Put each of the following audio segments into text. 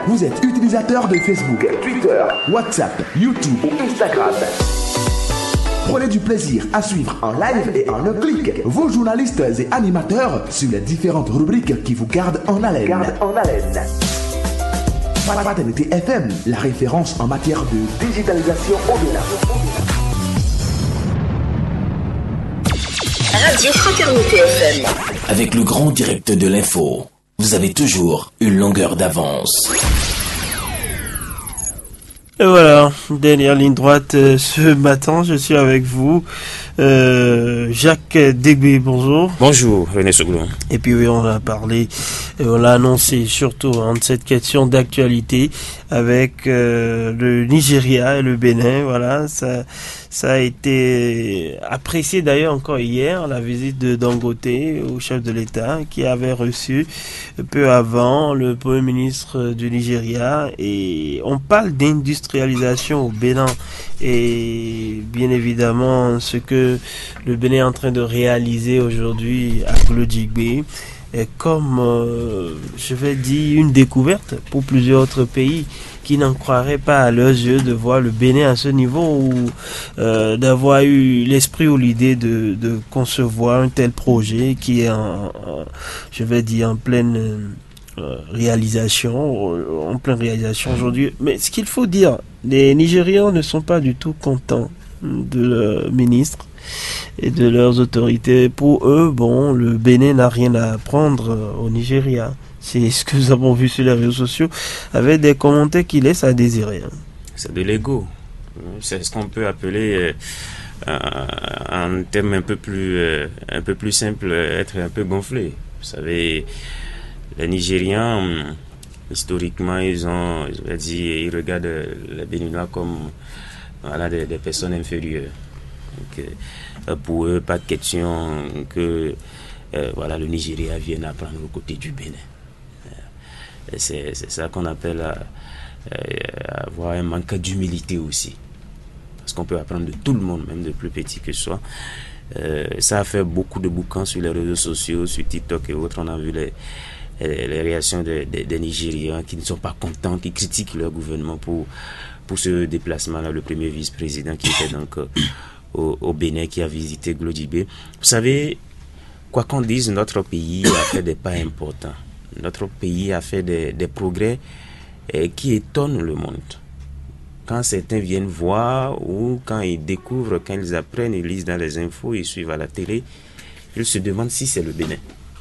Vous êtes utilisateur de Facebook, Twitter, WhatsApp, YouTube ou Instagram. Prenez du plaisir à suivre en live et en un clic vos journalistes et animateurs sur les différentes rubriques qui vous gardent en haleine. Fraternité FM, la référence en matière de digitalisation au Bénin. Radio Fraternité FM. Avec le grand direct de l'info, vous avez toujours une longueur d'avance. Et voilà, dernière ligne droite ce matin, je suis avec vous. Jacques Dégbé, bonjour. Bonjour, René Soglou. Et puis oui, on a parlé, on l'a annoncé surtout de cette question d'actualité avec le Nigeria et le Bénin. Voilà, ça a été apprécié d'ailleurs encore hier, la visite de Dangote au chef de l'État qui avait reçu peu avant le Premier ministre du Nigeria. Et on parle d'industrialisation au Bénin et bien évidemment ce que le Bénin est en train de réaliser aujourd'hui à Glodjigbe est comme, je vais dire, une découverte pour plusieurs autres pays qui n'en croiraient pas à leurs yeux de voir le Bénin à ce niveau ou d'avoir eu l'esprit ou l'idée de concevoir un tel projet qui est je vais dire, en pleine réalisation aujourd'hui. Mais ce qu'il faut dire, les Nigérians ne sont pas du tout contents de leur ministre et de leurs autorités. Pour eux, le Bénin n'a rien à apprendre au Nigeria. C'est ce que nous avons vu sur les réseaux sociaux, avec des commentaires qui laissent à désirer. C'est de l'ego. C'est ce qu'on peut appeler, en termes un peu plus simple, être un peu gonflé. Vous savez, les Nigérians, historiquement, ils regardent les Béninois comme des personnes inférieures. Donc, pour eux, pas de question que le Nigeria vienne apprendre aux côtés du Bénin. C'est ça qu'on appelle avoir un manque d'humilité aussi. Parce qu'on peut apprendre de tout le monde, même de plus petit que soi. Ça a fait beaucoup de bouquins sur les réseaux sociaux, sur TikTok et autres. On a vu les réactions des Nigériens qui ne sont pas contents, qui critiquent leur gouvernement pour ce déplacement-là, le premier vice-président qui était donc au Bénin, qui a visité Glodjigbe. Vous savez, quoi qu'on dise, notre pays a fait des pas importants. Notre pays a fait des progrès qui étonnent le monde. Quand certains viennent voir ou quand ils découvrent, quand ils apprennent, ils lisent dans les infos, ils suivent à la télé, ils se demandent si c'est le Bénin.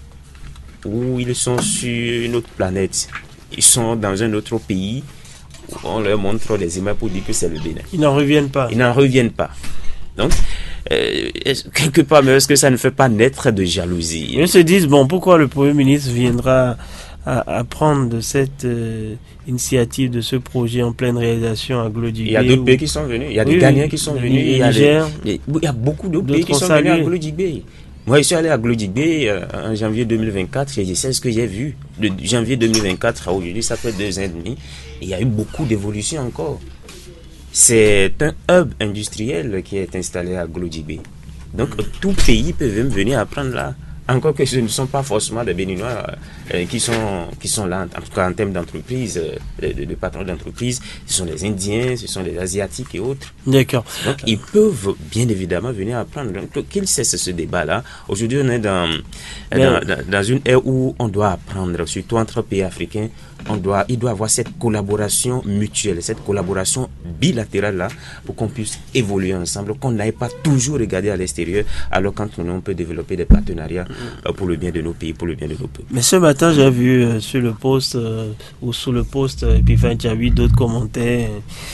Ou ils sont sur une autre planète. Ils sont dans un autre pays. On leur montre les images pour dire que c'est le Bénin. Ils n'en reviennent pas. Donc, quelque part, mais est-ce que ça ne fait pas naître de jalousie? Ils se disent, pourquoi le Premier ministre viendra à prendre de cette initiative, de ce projet en pleine réalisation à Glodjigbe? Il y a d'autres pays qui sont venus. Il y a des Ghanéens qui sont venus. Il y a beaucoup d'autres pays qui sont venus à Glodjigbe. Moi, je suis allé à Glodjigbe en janvier 2024. Je sais ce que j'ai vu. De janvier 2024 à aujourd'hui, ça fait 2 ans et demi. Et il y a eu beaucoup d'évolution encore. C'est un hub industriel qui est installé à Glodjigbe. Donc, tout pays peut même venir apprendre là. Encore que ce ne sont pas forcément des Béninois qui sont là, en tout cas en termes d'entreprise, de patrons d'entreprise. Ce sont les Indiens, ce sont les Asiatiques et autres. D'accord. Donc, ils peuvent bien évidemment venir apprendre. Donc, qu'ils cessent ce débat-là. Aujourd'hui, on est dans une ère où on doit apprendre, surtout entre pays africains. Il doit avoir cette collaboration mutuelle, cette collaboration bilatérale-là, pour qu'on puisse évoluer ensemble, qu'on n'aille pas toujours regarder à l'extérieur, alors quand on peut développer des partenariats pour le bien de nos pays, pour le bien de nos peuples. Mais ce matin, j'ai vu sur le post, ou sous le post, et puis j'ai vu d'autres commentaires,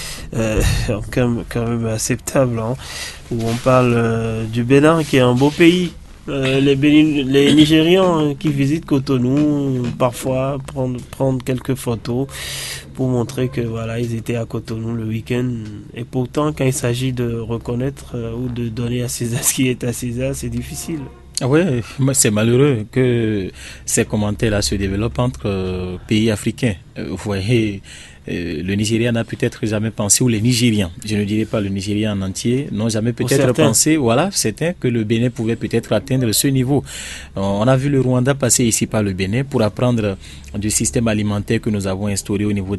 quand même acceptables, où on parle du Bénin, qui est un beau pays. Les Nigérians qui visitent Cotonou, parfois prendre quelques photos pour montrer que ils étaient à Cotonou le week-end. Et pourtant, quand il s'agit de reconnaître ou de donner à César ce qui est à César, c'est difficile. Oui, c'est malheureux que ces commentaires-là se développent entre pays africains. Vous voyez, le Nigeria n'a peut-être jamais pensé, ou les Nigérians, je ne dirais pas le Nigeria en entier, n'ont jamais peut-être pensé, certains, que le Bénin pouvait peut-être atteindre ce niveau. On a vu le Rwanda passer ici par le Bénin pour apprendre du système alimentaire que nous avons instauré au niveau